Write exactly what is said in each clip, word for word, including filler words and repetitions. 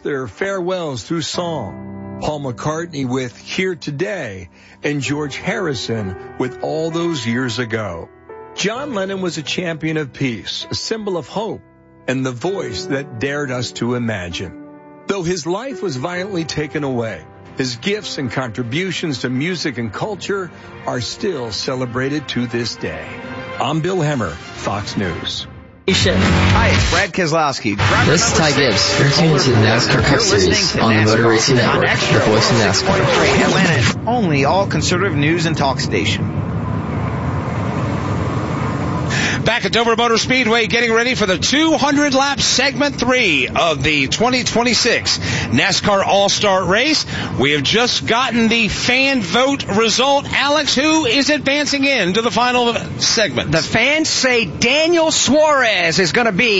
their farewells through song. Paul McCartney with Here Today, and George Harrison with All Those Years Ago. John Lennon was a champion of peace, a symbol of hope, and the voice that dared us to imagine. Though his life was violently taken away, his gifts and contributions to music and culture are still celebrated to this day. I'm Bill Hemmer, Fox News. Hi, it's Brad Keselowski. This is Ty Gibbs. You're tuned to the NASCAR Cup Series on the Motor Racing Network, the voice of NASCAR. Atlanta's only all-conservative news and talk station. Back at Dover Motor Speedway, getting ready for the two hundred lap segment three of the twenty twenty-six NASCAR All-Star Race. We have just gotten the fan vote result. Alex, who is advancing into the final segment? The fans say Daniel Suarez is going to be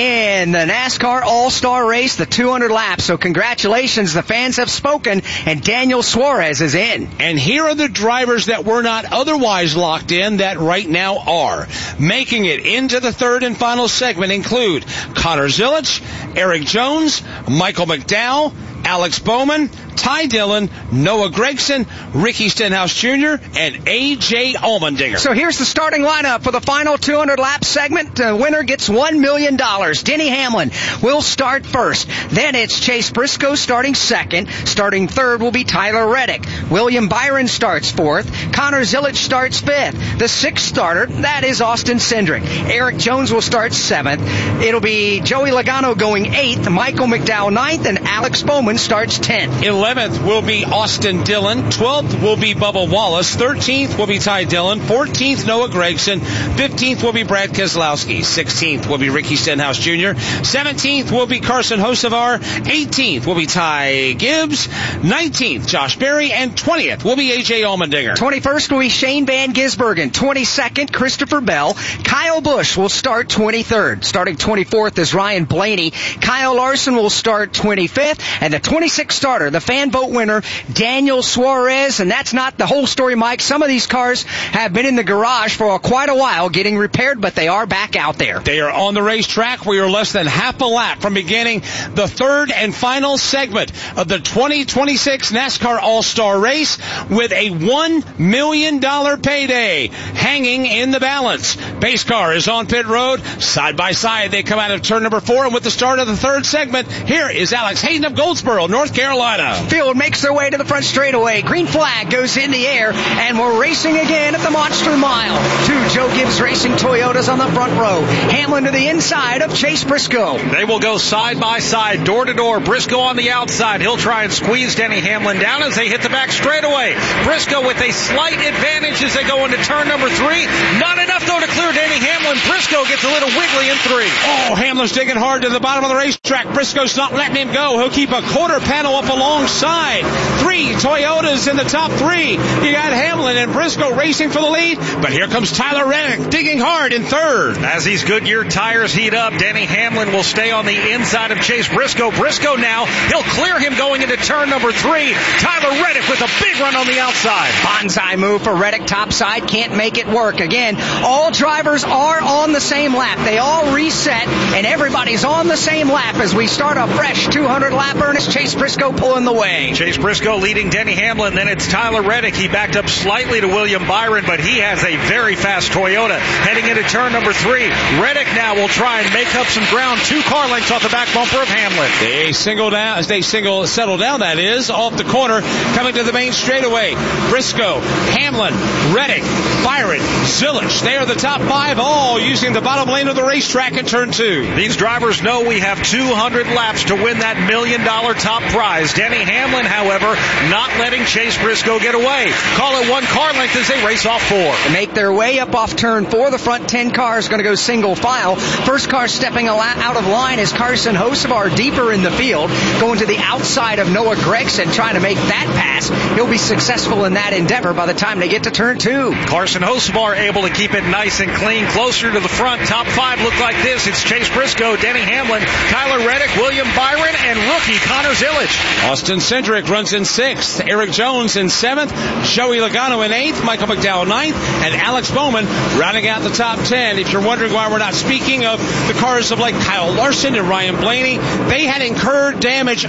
in the NASCAR All-Star Race, the two hundred laps. So congratulations, the fans have spoken, and Daniel Suarez is in. And here are the drivers that were not otherwise locked in that right now are. Making it into the third and final segment include Connor Zilisch, Eric Jones, Michael McDowell, Alex Bowman, Ty Dillon, Noah Gragson, Ricky Stenhouse Junior, and A J Allmendinger. So here's the starting lineup for the final two hundred lap segment. The winner gets one million dollars. Denny Hamlin will start first. Then it's Chase Briscoe starting second. Starting third will be Tyler Reddick. William Byron starts fourth. Connor Zilisch starts fifth. The sixth starter, that is Austin Cindric. Eric Jones will start seventh. It'll be Joey Logano going eighth, Michael McDowell ninth, and Alex Bowman starts tenth. eleventh will be Austin Dillon. twelfth will be Bubba Wallace. thirteenth will be Ty Dillon. fourteenth, Noah Gragson. fifteenth will be Brad Keselowski. sixteenth will be Ricky Stenhouse Junior seventeenth will be Carson Hocevar. eighteenth will be Ty Gibbs. nineteenth, Josh Berry. And twentieth will be A J Allmendinger. twenty-first will be Shane Van Gisbergen. twenty-second, Christopher Bell. Kyle Busch will start twenty-third. Starting twenty-fourth is Ryan Blaney. Kyle Larson will start twenty-fifth. And the twenty-sixth starter, the fan vote winner, Daniel Suarez. And that's not the whole story, Mike. Some of these cars have been in the garage for quite a while getting repaired, but they are back out there. They are on the racetrack. We are less than half a lap from beginning the third and final segment of the twenty twenty-six NASCAR All-Star Race with a one million dollars payday hanging in the balance. Base car is on pit road. Side by side, they come out of turn number four, and with the start of the third segment, here is Alex Hayden of Goldsboro, North Carolina. Field makes their way to the front straightaway. Green flag goes in the air, and we're racing again at the Monster Mile. Two Joe Gibbs Racing Toyotas on the front row. Hamlin to the inside of Chase Briscoe. They will go side by side, door to door. Briscoe on the outside. He'll try and squeeze Denny Hamlin down as they hit the back straightaway. Briscoe with a slight advantage as they go into turn number three. Not enough, though, to clear Denny Hamlin. Briscoe gets a little wiggly in three. Oh, Hamlin's digging hard to the bottom of the racetrack. Briscoe's not letting him go. He'll keep a quarter panel up alongside. Three Toyotas in the top three. You got Hamlin and Briscoe racing for the lead, but here comes Tyler Reddick digging hard in third. As these Goodyear tires heat up, Denny Hamlin will stay on the inside of Chase Briscoe. Briscoe now, he'll clear him going into turn number three. Tyler Reddick with a big run on the outside. Bonsai move for Reddick topside, can't make it work. Again, all drivers are on the same lap. They all reset, and everybody's on the same lap as we start a fresh two hundred lap. Ernest Chase Briscoe pulling the way. Chase Briscoe leading Denny Hamlin. Then it's Tyler Reddick. He backed up slightly to William Byron, but he has a very fast Toyota heading into turn number three. Reddick now will try and make up some ground. Two car lengths off the back bumper of Hamlin. They single down, as they single settle down, that is, off the corner, coming to the main straightaway. Briscoe, Hamlin, Reddick, Byron, Zilisch. They are the top five, all using the bottom lane of the racetrack in turn two. These drivers know we have two hundred laps to win that million dollar top prize. Denny Hamlin, however, not letting Chase Briscoe get away. Call it one car length as they race off four. To make their way up off turn four, the front ten cars going to go single file. First car stepping out of line is Carson Hocevar deeper in the field, going to the outside of Noah Gragson, trying to make that pass. He'll be successful in that endeavor by the time they get to turn two. Carson Hocevar able to keep it nice and clean, closer to the front. Top five look like this. It's Chase Briscoe, Denny Hamlin, Tyler Reddick, William Byron, and rookie Connor Zilisch. Austin Cindric runs in sixth, Eric Jones in seventh, Joey Logano in eighth, Michael McDowell ninth, and Alex Bowman rounding out the top ten. If you're wondering why we're not speaking of the cars of like Kyle Larson and Ryan Blaney, they had incurred damage